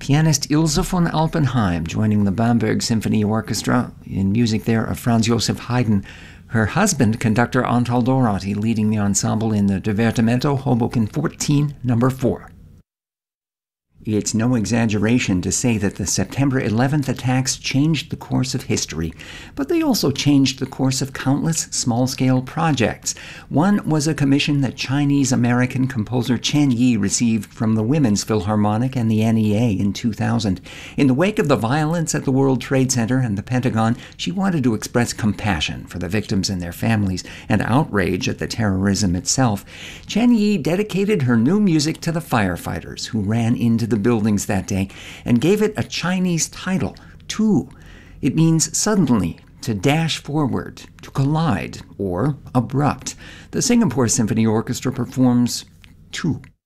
pianist Ilse von Alpenheim joining the Bamberg Symphony Orchestra, in music there of Franz Joseph Haydn. Her husband, conductor Antal Dorati, leading the ensemble in the Divertimento Hoboken 14, No. 4. It's no exaggeration to say that the September 11th attacks changed the course of history, but they also changed the course of countless small-scale projects. One was a commission that Chinese-American composer Chen Yi received from the Women's Philharmonic and the NEA in 2000. In the wake of the violence at the World Trade Center and the Pentagon, she wanted to express compassion for the victims and their families and outrage at the terrorism itself. Chen Yi dedicated her new music to the firefighters who ran into the buildings that day and gave it a Chinese title, Tu. It means suddenly, to dash forward, to collide, or abrupt. The Singapore Symphony Orchestra performs Tu.